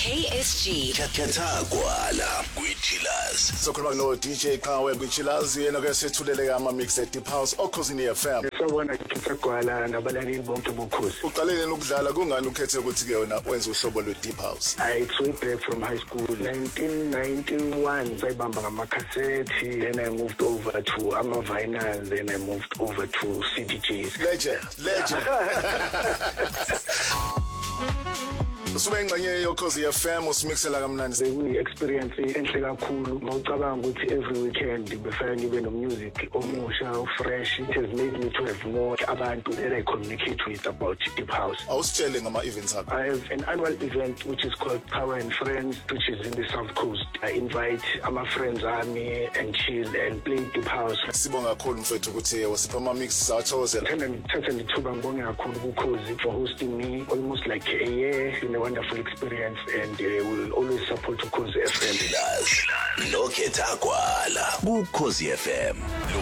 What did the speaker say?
KSG. Khetha kwiChillers. Sokhuluma no DJ Qawe kwiChillers yena ke sethulele ama mix at Deep House okhosini FM. Sawubona Khetha nabalaleli bonke bokhosi. Uqalele ukudlala kungani ukhethe ukuthi ke yona wenza uhlobo lwe Deep House? It's way back from high school 1991 sayibamba ngamakhasethi, then I moved over to ama-vinyl, then I moved over to CDJs. Legend. Usube ngxenye yokhozi FM usimixela kamnandi. Experience enhle kakhulu mawucabanga ukuthi every weekend before ngibe no music omusha fresh. It has made me to have more abantu that I communicate with about Deep House. Awusitshele ngama events akho. I have an annual event which is called Power and Friends, which is in the South Coast. I invite my friends army and chill and play Deep House. Sibonga kakhulu mfethu ukuthi wasipha ama mix sathozela. Ngithatha lithuba ngibonge kakhulu kuKhozi for hosting me almost like a year. It's been a wonderful experience and will always support Ukhozi FM. No Khetha kuKhozi FM.